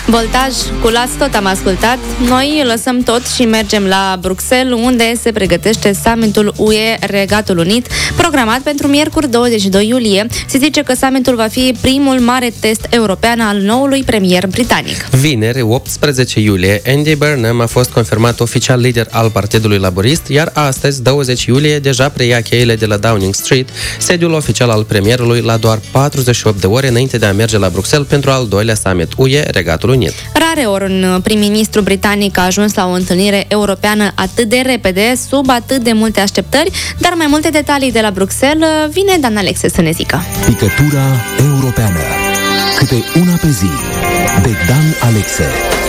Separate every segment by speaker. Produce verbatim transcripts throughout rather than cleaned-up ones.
Speaker 1: Voltaj cu Las tot am ascultat. Noi lăsăm tot și mergem la Bruxelles, unde se pregătește summitul U E Regatul Unit, programat pentru miercuri douăzeci și doi iulie. Se zice că summitul va fi primul mare test european al noului premier britanic.
Speaker 2: Vineri, optsprezece iulie, Andy Burnham a fost confirmat oficial lider al Partidului Laborist, iar astăzi, douăzeci iulie, deja preia cheile de la Downing Street, sediul oficial al premierului, la doar patruzeci și opt de ore înainte de a merge la Bruxelles pentru al doilea summit U E Regatul Unit.
Speaker 1: Rare ori un prim-ministru britanic a ajuns la o întâlnire europeană atât de repede, sub atât de multe așteptări, dar mai multe detalii de la Bruxelles vine Dan Alexe să ne zică.
Speaker 3: Picătura europeană. Câte una pe zi. De Dan Alexe.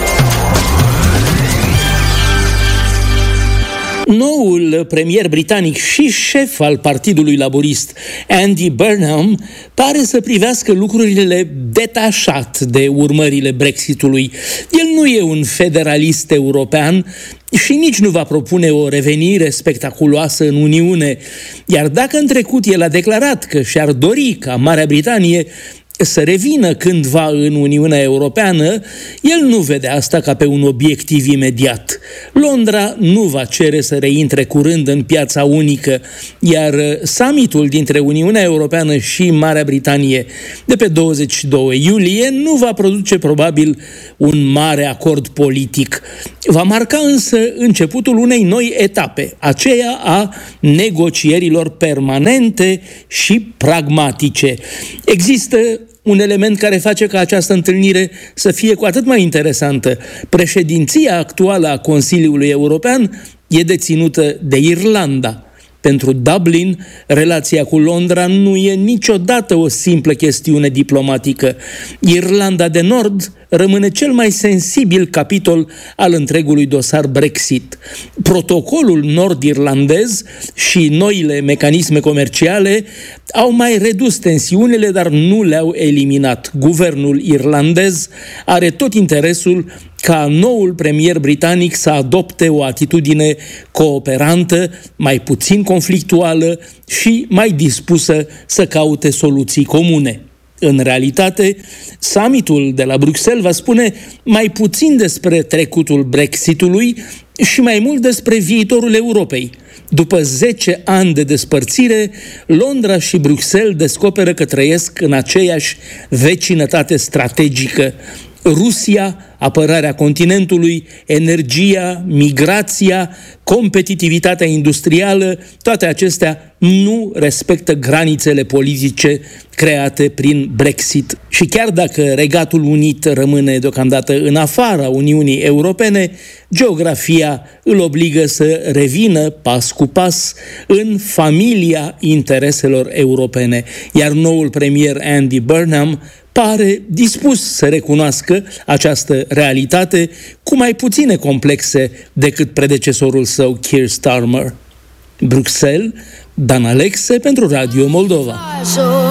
Speaker 4: Noul premier britanic și șef al Partidului Laborist, Andy Burnham, pare să privească lucrurile detașat de urmările Brexitului. El nu e un federalist european și nici nu va propune o revenire spectaculoasă în Uniune. Iar dacă în trecut el a declarat că și-ar dori ca Marea Britanie să revină cândva în Uniunea Europeană, el nu vede asta ca pe un obiectiv imediat. Londra nu va cere să reintre curând în piața unică, iar summitul dintre Uniunea Europeană și Marea Britanie de pe douăzeci și doi iulie nu va produce probabil un mare acord politic. Va marca însă începutul unei noi etape, aceea a negocierilor permanente și pragmatice. Există un element care face ca această întâlnire să fie cu atât mai interesantă. Președinția actuală a Consiliului European e deținută de Irlanda. Pentru Dublin, relația cu Londra nu e niciodată o simplă chestiune diplomatică. Irlanda de Nord rămâne cel mai sensibil capitol al întregului dosar Brexit. Protocolul nord-irlandez și noile mecanisme comerciale au mai redus tensiunile, dar nu le-au eliminat. Guvernul irlandez are tot interesul ca noul premier britanic să adopte o atitudine cooperantă, mai puțin conflictuală și mai dispusă să caute soluții comune. În realitate, summitul de la Bruxelles va spune mai puțin despre trecutul Brexitului și mai mult despre viitorul Europei. După zece ani de despărțire, Londra și Bruxelles descoperă că trăiesc în aceeași vecinătate strategică. Rusia, apărarea continentului, energia, migrația, competitivitatea industrială, toate acestea nu respectă granițele politice create prin Brexit. Și chiar dacă Regatul Unit rămâne deocamdată în afara Uniunii Europene, geografia îl obligă să revină pas cu pas în familia intereselor europene. Iar noul premier Andy Burnham pare dispus să recunoască această realitate cu mai puține complexe decât predecesorul său Keir Starmer. Bruxelles, Dan Alexe pentru Radio Moldova.